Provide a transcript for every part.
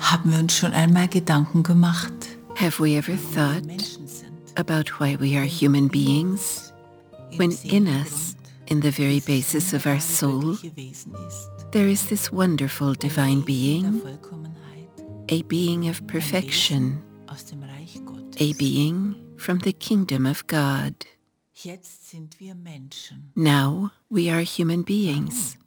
Haben wir uns schon einmal Gedanken gemacht, Have we ever thought Menschen sind, about why we are human beings, when in us, in the very basis of our soul, göttliche Wesen ist, there is this wonderful divine Wesen der being, Vollkommenheit, a being of ein perfection, Wesen aus dem Reich Gottes. a being from the kingdom of God? Jetzt sind wir Menschen. Now we are human beings.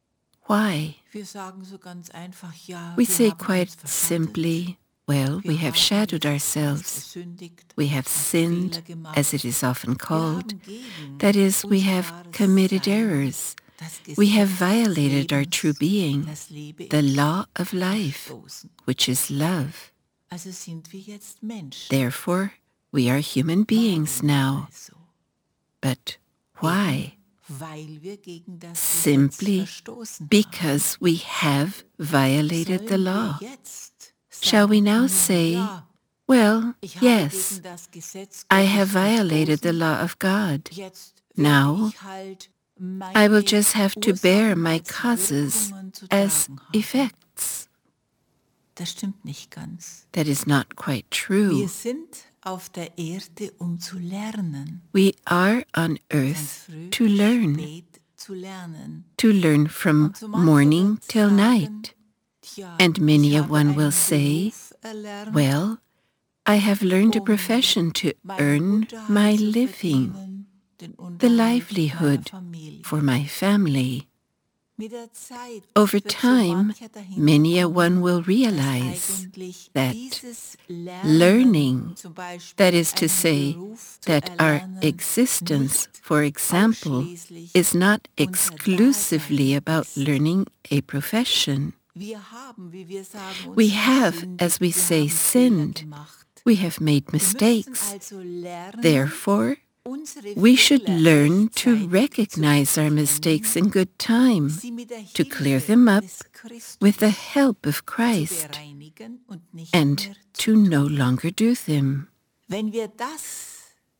Why? Wir sagen so ganz einfach, ja, We wir say haben quite uns verschattelt, simply, well, we wir have haben shadowed uns ourselves, gesündigt, we have sinned, Fehler gemacht. as it is often Wir called. haben gegen That is, we unser have wahres committed Sein, errors. das We have Gesetz des violated our Lebens, true being, das Lebe the ist, law of life, verstoßen. which is love. Also sind wir jetzt Menschen. Therefore, we are human beings Warum now. also? But why? Weil wir gegen das Simply Gesetz verstoßen because we have haben. violated the Sollen law. wir jetzt Shall we sagen, now nun say, ja, well, ich habe yes, gegen das Gesetz I Gottes have violated the verstoßen, law of God. jetzt Now, werde ich halt I will meine just have to Ursachen bear my als causes Wirkungen zu as tragen haben. effects. Das stimmt nicht ganz. That is not quite Wir true. sind auf der Erde, um zu lernen. We are on Von earth früh to bis learn spät zu lernen. from Und so manche morning wird till sagen, night. tja, And many ich a habe one will einen say, Beruf erlernt, well, I have learned a um profession to meinen earn Unterhalt my zu living, verdienen, den the Unterhalt meiner livelihood Familie. for my family. Mit der Zeit Over wird so time, mancher dahinter many a kommen, one will dass realize eigentlich that dieses learning, zum Beispiel that is to einen say, Beruf zu that our erlernen, existence, nicht for example, ausschließlich is not unser exclusively Dasein about ist. learning a profession. Wir haben, wie wir sagen, uns We have, versündigt, as we wir say, haben Fehler sinned. gemacht. We have made Wir müssten mistakes. also lernen, Therefore, unsere we should Fehler learn to rechtzeitig recognize zu our erkennen, mistakes in good time, sie mit der to clear Hilfe them up des Christus with the help of zu Christ, bereinigen und nicht and mehr to zu no tun. longer do them. Wenn wir das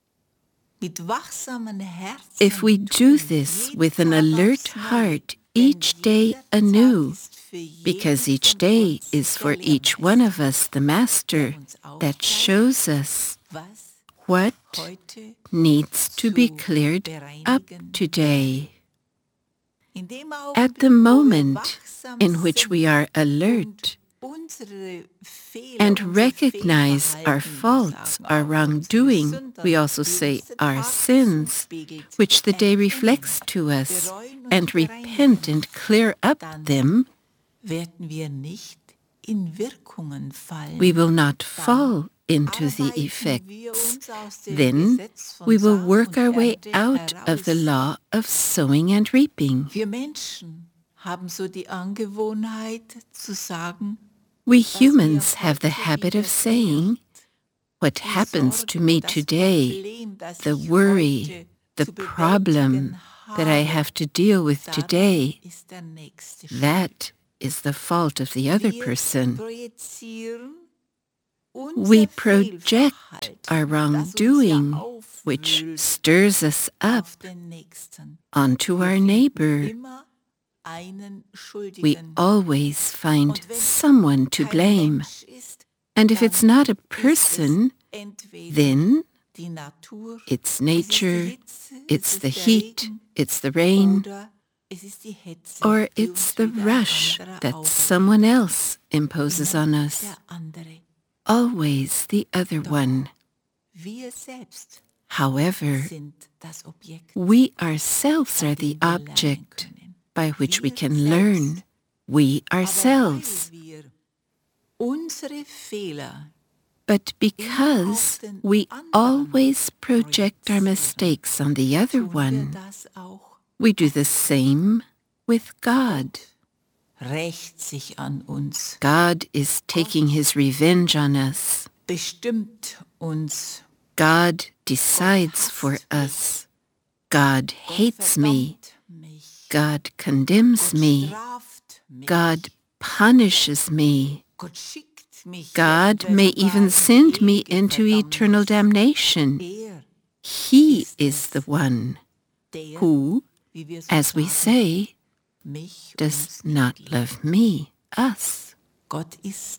mit wachsamen Herzen If we do tun, this jeden with an Tag alert aufs Neue, heart denn each day jeder anew, Tag ist für jeden because each von day uns is der for each one of Lehrmeister, us the master der uns that aufzeigt, shows us was what heute needs to be zu cleared up bereinigen today. In dem At the Augenblick, wo wir moment wachsam in which we are sind alert und unsere Fehler, and unser recognize our Fehlverhalten, wir faults, sagen our auch wrongdoing, unsere Sünden, we also die say uns der our Tag sins, zurückspiegelt, which the day erkennen, reflects to us, bereuen und and repent bereinigen, and clear up dann them, werden wir nicht in Wirkungen fallen. we will not Dann fall into the arbeiten wir effects. uns aus dem Then Gesetz von we will Saat work und our way Ernte out of the heraus. law of sowing and reaping. Wir Menschen haben so die Angewohnheit zu sagen, We was mir humans have the heute habit of widerfährt, saying, what die happens to Sorge, me das today, Problem, das the ich worry, heute the zu problem bewältigen that I habe, have to deal with daran today, ist der Nächste schuld. that is the fault of the other Wir person. projizieren We unser project our Fehlverhalten, das uns ja wrongdoing, which aufwühlt, stirs us up, auf den Nächsten. onto Wir our finden neighbor. immer einen We Schuldigen. always find Und wenn someone to kein blame. Mensch ist, And if it's dann not a ist es person, entweder then die Natur, it's es ist die nature, Hitze, it's es the ist der heat, Regen, it's the rain, oder es ist die Hetze, or die it's uns the wieder ein rush anderer that auferlegt. someone else imposes Immer on us. der andere. Always the other Doch one. wir selbst However, sind das Objekt, we ourselves bei are the dem wir lernen object können. by which we Wir can selbst. learn. We Aber ourselves. weil wir unsere Fehler But because we always project our mistakes on the other tun wir one, das auch. we do the same with God. Rächt sich an uns, God is taking his revenge on us. bestimmt uns, God decides for us. God hates me. verdammt mich, God condemns Gott me. straft mich, God punishes me. Gott schickt mich God eventuell may sogar even in send me ewige into eternal Verdammnis. damnation. Er, He ist is es, the one der, who, wie wir so as we sagen, say, mich does uns not nicht liebt. love me, us. Gott ist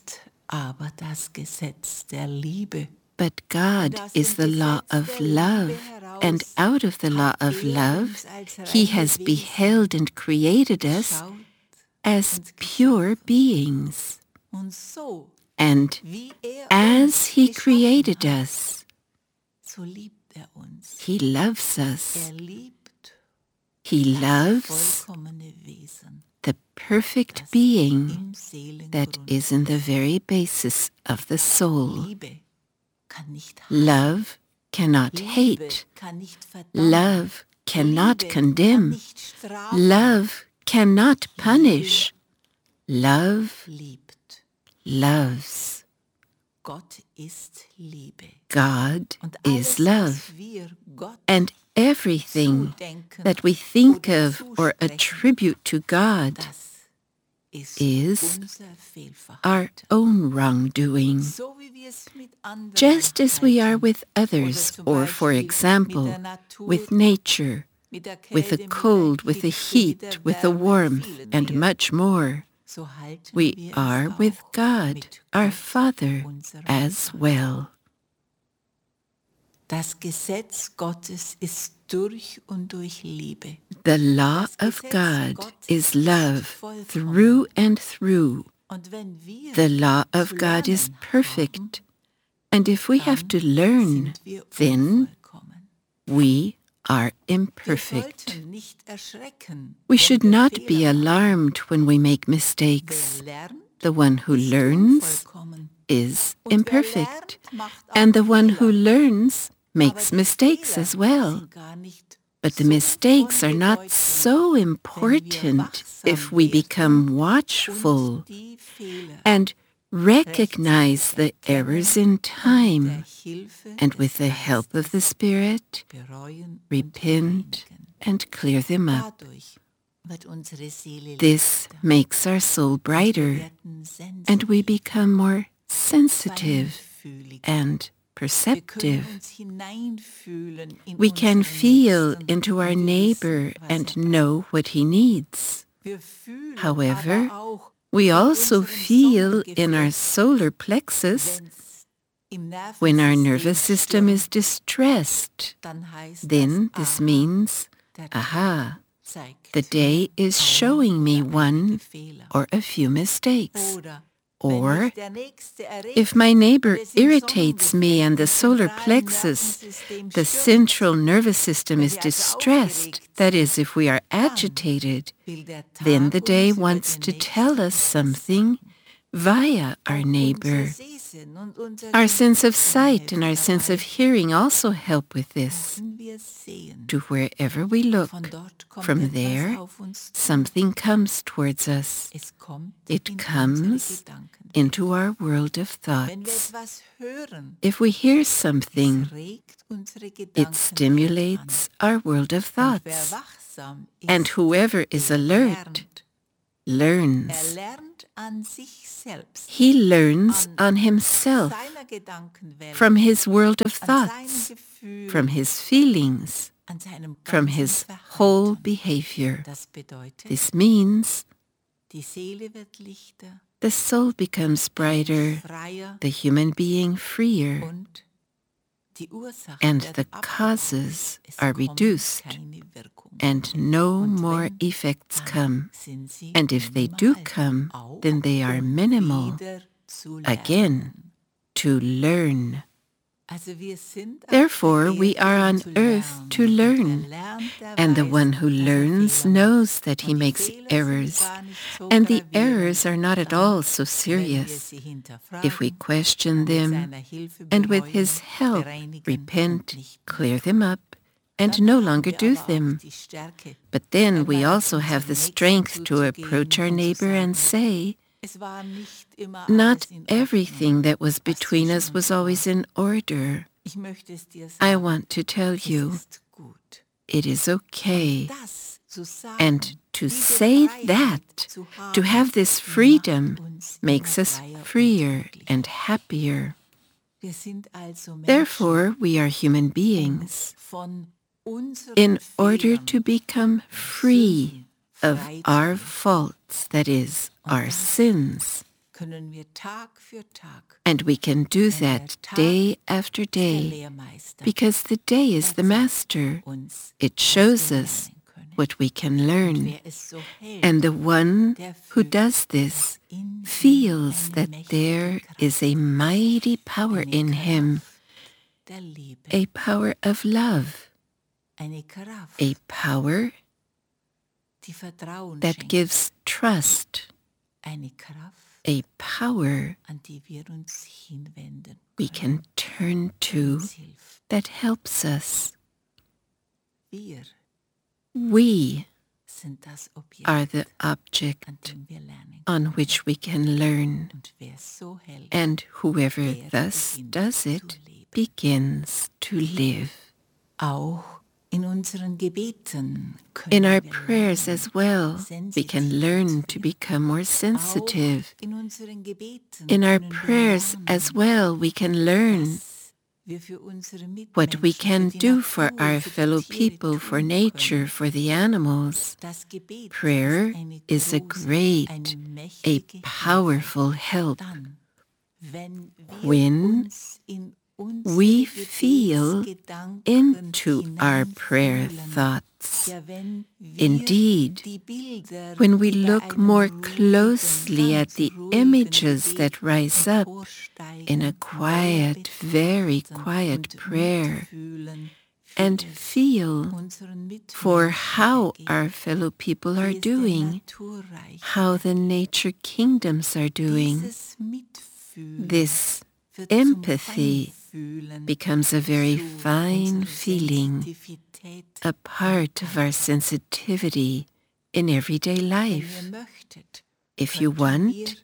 aber das Gesetz der Liebe. But God is the law of love, and out of the law of love, He has beheld and created us as pure beings. Und so, And wie as He uns created geschaffen hat, us, so liebt uns. He loves us. Liebt He das loves vollkommene Wesen, the perfect das being im that Seelengrund is in the very basis of the soul. Liebe kann nicht hassen. Love cannot Liebe hate. kann nicht verdammen. Love cannot Liebe condemn. kann nicht strafen. Love cannot punish. Love Liebt. loves. Gott ist Liebe. God Und is alles, love. was wir Gott And everything zudenken that we think oder of or zusprechen, attribute to God das ist is unser Fehlverhalten. our own wrongdoing. So wie wir es mit anderen Just as we are halten, with others, zum or for Beispiel example, mit der Natur, with nature, mit der with the Kälte, mit der cold, with the Hitze, mit heat, der with the Wärme, warmth, vielem and mehr. much more, So halten we wir es are auch with God, mit our Gott, Father, unserem as Vater. well. Das Gesetz Gottes ist durch und durch Liebe. The law Das of Gesetz God Gottes is ist love vollkommen. through and through. Und wenn wir The law zu of God is lernen perfect. And if we have to dann learn, sind wir then unvollkommen. we are Wir imperfect. sollten nicht erschrecken, We wenn should wir not Fehler be machen. alarmed when we make mistakes. Wer lernt, The one who ist learns unvollkommen. is Und wer imperfect, lernt, macht auch and the one who Fehler. learns makes Aber die mistakes Fehler as well. sind gar nicht But the so mistakes are von not Bedeutung, so important if we become watchful und die Fehler and recognize the errors in mit time, der Hilfe and des with the help of the Geistes Spirit, bereuen und repent reinigen. and clear them up. Dadurch wird unsere Seele This leichter. makes our soul Wir brighter, werden and we sensibel, become more sensitive feinfühlig. and Wir können perceptive. uns hineinfühlen in We can unseren feel Nächsten into our und wir neighbor wissen, was and braucht. know what he needs. Wir fühlen However, aber auch We in also unserem feel in our Sommergeflecht, solar plexus wenn's im when our Nervensystem nervous system stürmt, is distressed. dann heißt Then das, this aha, means, der aha, Tag zeigt the day mir is einen showing me oder one einige Fehler. or a few mistakes. Oder Or, wenn mich der Nächste erregt if my neighbor und es im irritates me and the solar zentralen plexus, Nervensystem the stürzt, central nervous system wenn is wir also distressed, aufgeregt that sind, is, if we are agitated, will der then Tag the day uns über wants den to Nächsten tell us etwas something sagen. via our Auch neighbor. unser Sehsinn und unser Our sense of Gewissen sight and helfen our sense of dabei. hearing also help with this. Wohin wir sehen, To wherever we look, von dort kommt from etwas there, auf uns zu. something comes towards us. Es kommt It in comes unsere Gedankenwelt. into our world of Wenn wir thoughts. etwas hören, If we hear es something, regt unsere it Gedankenwelt stimulates our world of an. Und wer thoughts. wachsam ist, And whoever is der alert lernt. Er learns. lernt an sich selbst, He learns an on himself, seiner Gedankenwelt, from his world of an thoughts, seinen Gefühlen, from his feelings, an seinem from ganzen his whole Verhalten. behavior. Das bedeutet, This means die Seele wird lichter, the soul becomes brighter, freier the human being freer, und die Ursache and wird the abgebaut. causes Es are kommt reduced, keine Wirkung. and no Und more wenn, effects dann come. sind sie And if they do minimal, come, auch then they are um minimal. wieder zu Again, lernen. to learn. Also wir sind auf Therefore, der we Erde, are um on zu earth to lernen. learn. Und wer lernt, der And the weiß, one who dass er learns Fehler macht. knows that he Und die makes Fehler sind errors. gar nicht so And the gravierend, errors are not at dann, all so wenn wir serious sie if we hinterfragen question und mit them seiner Hilfe and with bereuen, his help bereinigen repent, und nicht clear them up, and Dann no haben longer wir do aber auch them. die Stärke, But then einmal we auf also have the unseren Nächsten strength to zuzugehen approach our und zu neighbor and sagen, say, es war nicht immer not alles in everything Ordnung, that was was between zwischen us uns was always war. in order. Ich möchte es dir I sagen, want to tell es you, ist gut. it is okay. Und das zu sagen, And to diese say Freiheit that, zu to haben, have this die freedom, macht uns makes immer us freier und freer glücklicher. and happier. Wir sind also Menschen, Therefore, we are human beings. von unseren In order Fehlern, to become free Sünden of frei zu our werden. faults, that is, Und our das sins, können wir Tag für Tag, And we can do that day after der day, Lehrmeister, because the day is the master. uns, It was shows wir us lernen können. what we can Und learn. wer es so hält, And the one der who fühlt, does this dass in ihm feels eine that mächtige there Kraft, is a mighty power eine in him, Kraft der Liebe, a power of love, eine Kraft, a power die Vertrauen that schenkt, gives trust, eine Kraft, a power an die wir uns hinwenden we können, can turn die to uns hilft. that helps us. Wir We sind das Objekt, are the an object dem wir lernen on können. which we can learn, Und wer so hält, and whoever der thus beginnt does zu it leben. begins to live. Auch in unseren Gebeten können In our wir prayers lernen, as well, we can learn to become more sensitive. Auch in unseren Gebeten In our können wir prayers lernen, as well, we can learn dass wir für unsere what we Mitmenschen, can für die do for Natur, our für die fellow Tiere people, for tun nature, können. for the animals. Das Gebet Prayer ist eine is a große, great, eine a mächtige powerful Hilfe. help Dann, wenn wir when uns in unsere we feel Gebetsgedanken into our prayer hineinfühlen, thoughts. ja, wenn wir Indeed, die Bilder, when we die bei look einem more ruhigen, closely at ganz the ruhigen images Gebet that rise up in a emporsteigen, quiet, neu very betrachten quiet und prayer, mitfühlen, für and es feel unseren for Mitmenschen how ergeht, our fellow people are wie es dem doing, Naturreich how the nature kingdoms are doing. Dieses Mitfühlen This wird zum empathy Feinfühlen, becomes a very zu fine unserer feeling, Sensitivität. a part of our sensitivity in everyday Wenn ihr life. möchtet, If you könnten wir want,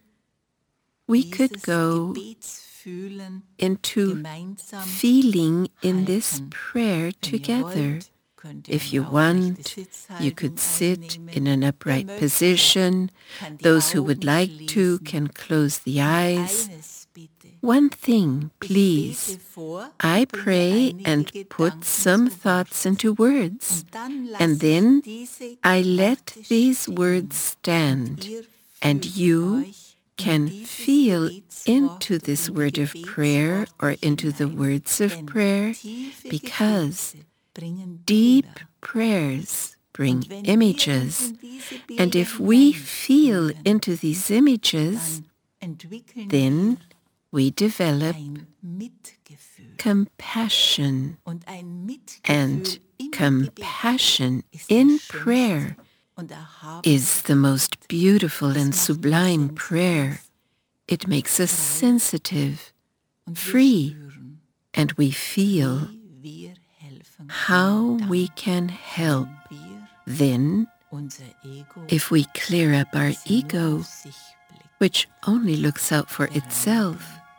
we could dieses go Gebetsfühlen into gemeinsam feeling in this halten. prayer Wenn ihr together. wollt, könnt ihr If you eine aufrechte want, you Sitzhaltung could sit einnehmen. in an Wer upright möchte, position. kann die Those who would Augen like to schließen. can close the eyes. Eines bitte. One thing, Ich please. bete vor I und bringe pray einige and put Gedanken some zu thoughts Wort. into words, Und dann lasse and then ich diese I let Worte these stehen. words stand, Und ihr and fühlt you euch in can dieses feel Gebetswort into und this in die word of prayer or Gebetsworte into the hinein. words of Denn prayer, tiefe because Gebete bringen deep Bilder. prayers bring Und wenn wir uns images, in diese and Bilder if we feel hineinfühlen, into these images, dann entwickeln then wir we develop ein Mitgefühl. compassion, Und ein Mitgefühl and im compassion Gebet ist das in schönste prayer und erhabenste is the most beautiful Es and macht uns sublime sensitiv prayer. It makes us frei sensitive, und wir free, spüren, and we feel wie wir helfen how können, we can help. wenn wir Then, unser Ego, if we clear up our das ja nur ego, auf sich blickt, which only looks out for itself,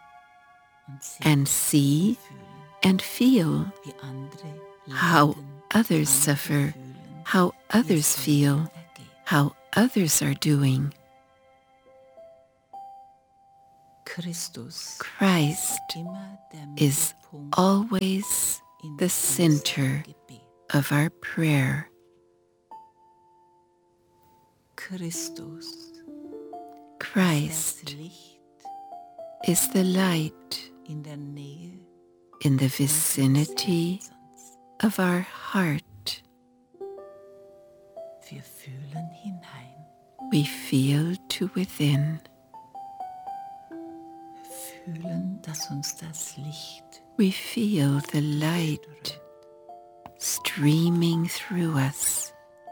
und sehen and see fühlen, and feel wie andere how leiden, others andere suffer, fühlen, how wie others es feel, ihnen ergeht. how others are doing. Christus Christ immer der is Mittelpunkt always in the unserem center Gebet. of our prayer. Christus Christ das Licht is the light in der Nähe in the unseres vicinity Herzens. of our heart. Wir fühlen hinein, We feel to within. fühlen, dass uns das Licht We feel the light streaming through us.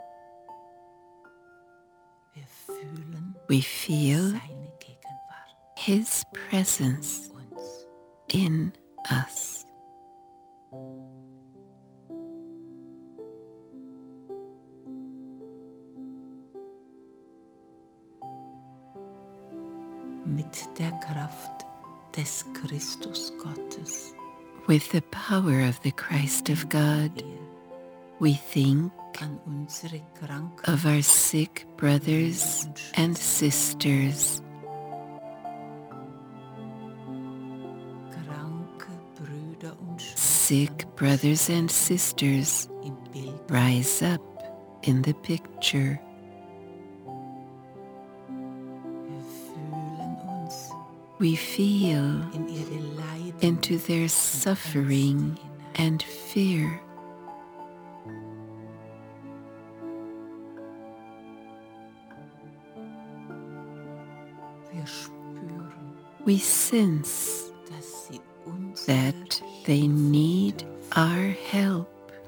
Wir fühlen We feel seine Gegenwart His presence in uns. in us. Mit der Kraft des Christus Gottes With the power of the Christ of God, wir we think an unsere kranken of our sick brothers and sisters, kranke Brüder und Schwestern sick brothers and sisters im Bild. rise up in the picture. Wir fühlen uns We feel in ihre Leiden into their suffering and fear. Wir spüren, We sense dass sie unsere that they need our help,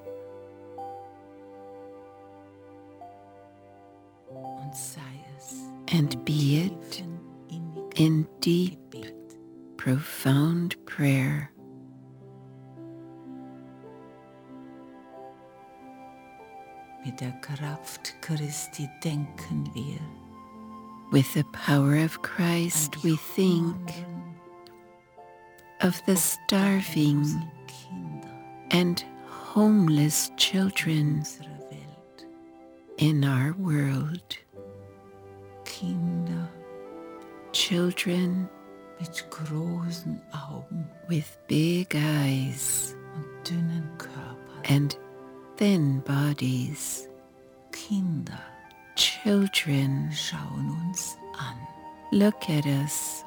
und sei es and be it tiefen, innigen in deep, Gebet. profound prayer. Mit der Kraft Christi denken wir With the power of Christ, we think Hungernden, of the starving obdachlosen Kinder and homeless children unserer Welt. in our world. Kinder Children mit großen Augen with big eyes und dünnen Körpern. and thin bodies. Kinder Children, schauen uns an. look at us.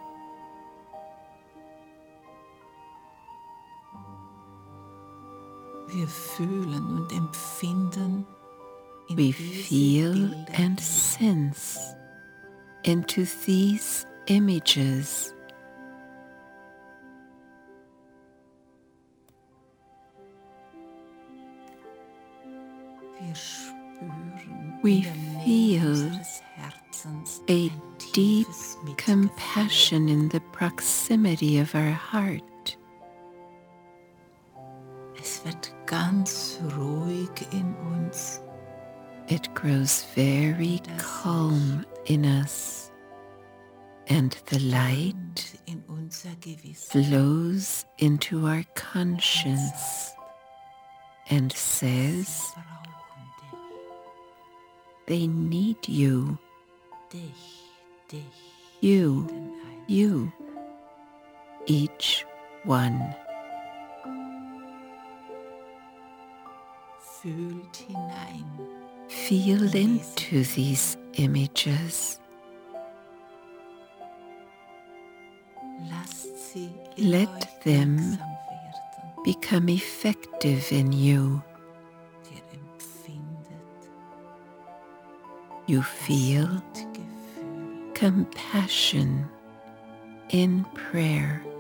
Wir fühlen und empfinden in We diese feel Bilder and hinein. sense into these images. Wir spüren We in der Nähe feel unseres Herzens A ein deep tiefes Mitgefühl. compassion in the proximity of our heart. Es wird ganz ruhig in uns. It grows very calm in us, and the light Und in unser Gewissen flows into our conscience and says brauchen they need you, dich, you, den einen. you, each one. Fühlt hinein. Feel into these images. Lasst sie in Let euch them wirksam werden. become effective in you. Ihr empfindet You das feel Mitgefühl compassion in prayer.